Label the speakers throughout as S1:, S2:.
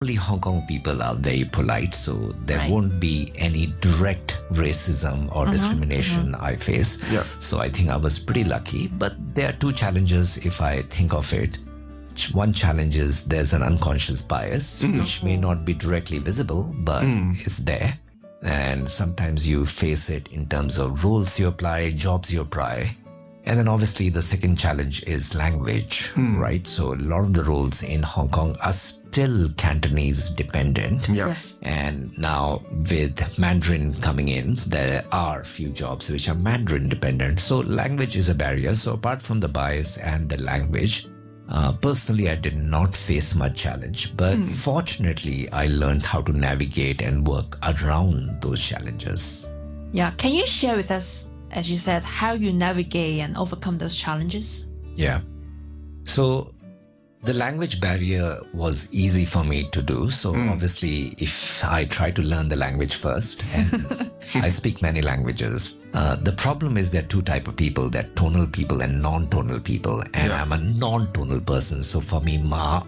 S1: Only Hong Kong people are very polite, so there
S2: Right.
S1: won't be any direct racism or discrimination I face.
S3: Yeah.
S1: So I think I was pretty lucky. But there are two challenges if I think of it. One challenge is there's an unconscious bias, which may not be directly visible, but it's there. And sometimes you face it in terms of rules you apply, jobs you apply. And then obviously the second challenge is language, right? So a lot of the roles in Hong Kong are still Cantonese dependent.
S3: Yes.
S1: And now with Mandarin coming in, there are few jobs which are Mandarin dependent. So language is a barrier. So apart from the bias and the language, personally, I did not face much challenge, but fortunately, I learned how to navigate and work around those challenges.
S2: Yeah. Can you share with us, as you said, how you navigate and overcome those challenges?
S1: Yeah. So the language barrier was easy for me to do. So obviously, if I try to learn the language first, and I speak many languages, the problem is there are two types of people. There are tonal people and non-tonal people. And I'm a non-tonal person. So for me, ma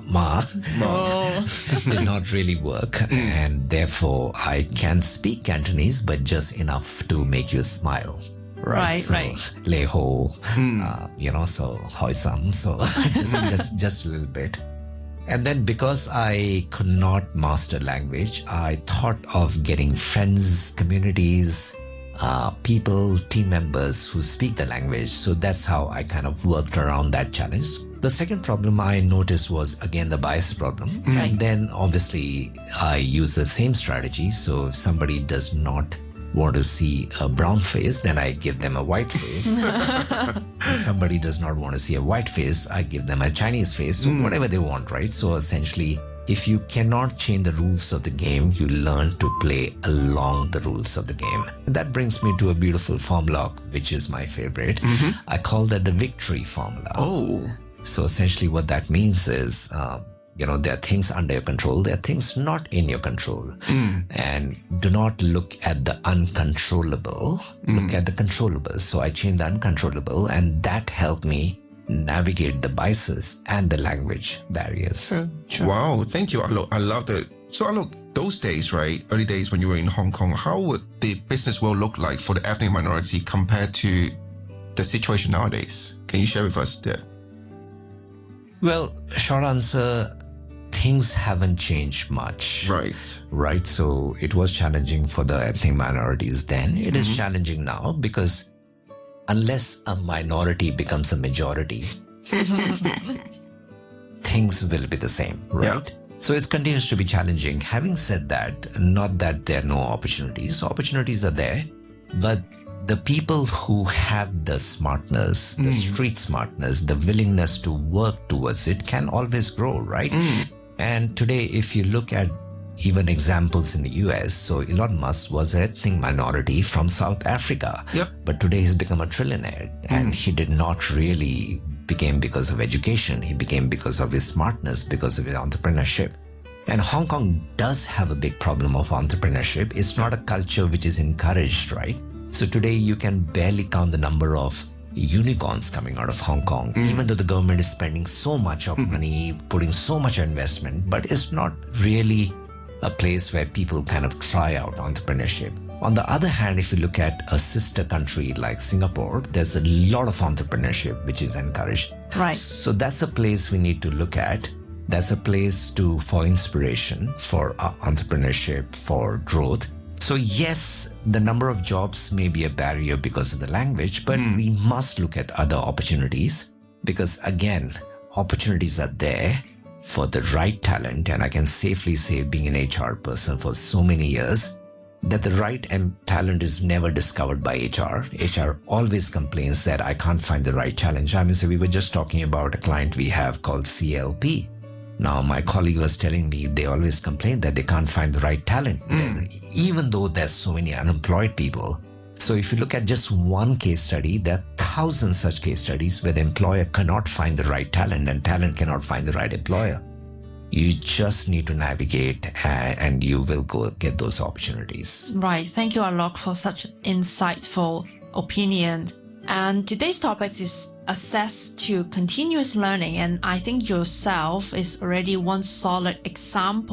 S1: did not really work. And therefore, I can speak Cantonese, but just enough to make you smile.
S2: Right,
S1: So,
S2: right.
S1: Lei ho, so hoi sam, so just a little bit. And then because I could not master language, I thought of getting friends, communities, people, team members who speak the language. So that's how I kind of worked around that challenge. The second problem I noticed was again the bias problem. And then obviously I use the same strategy. So if somebody does not want to see a brown face, then I give them a white face. If somebody does not want to see a white face, I give them a Chinese face. So whatever they want, right? So essentially, if you cannot change the rules of the game, you learn to play along the rules of the game. That brings me to a beautiful formula, which is my favorite. I call that the victory formula.
S3: Oh.
S1: So essentially what that means is, there are things under your control, there are things not in your control. And do not look at the uncontrollable, look at the controllable. So I changed the uncontrollable, and that helped me navigate the biases and the language barriers.
S3: Wow, thank you, Alok. I love that. So, Alok, those days, right, early days when you were in Hong Kong, how would the business world look like for the ethnic minority compared to the situation nowadays? Can you share with us that?
S1: Well, short answer, things haven't changed much. Right. So it was challenging for the ethnic minorities then. It is challenging now because unless a minority becomes a majority, things will be the same, right?
S3: Yeah.
S1: So it continues to be challenging. Having said that, not that there are no opportunities. Opportunities are there, but the people who have the smartness, the street smartness, the willingness to work towards it can always grow, right? And today, if you look at even examples in the US, so Elon Musk was an ethnic minority from South Africa, but today he's become a trillionaire, and he did not really became because of education. He became because of his smartness, because of his entrepreneurship. And Hong Kong does have a big problem of entrepreneurship. It's not a culture which is encouraged, right? So today you can barely count the number of unicorns coming out of Hong Kong, even though the government is spending so much of money, putting so much investment, but it's not really a place where people kind of try out entrepreneurship. On the other hand, if you look at a sister country like Singapore, there's a lot of entrepreneurship which is encouraged.
S2: Right.
S1: So that's a place we need to look at. That's a place for inspiration, for entrepreneurship, for growth. So yes, the number of jobs may be a barrier because of the language, but we must look at other opportunities because again, opportunities are there for the right talent. And I can safely say, being an HR person for so many years, that the right talent is never discovered by HR. HR always complains that I can't find the right challenge. I mean, so we were just talking about a client we have called CLP. Now, my colleague was telling me they always complain that they can't find the right talent, even though there's so many unemployed people. So if you look at just one case study, there are thousands such case studies where the employer cannot find the right talent and talent cannot find the right employer. You just need to navigate and you will go get those opportunities.
S2: Right. Thank you, Alok, for such insightful opinion. And today's topic is access to continuous learning, and I think yourself is already one solid example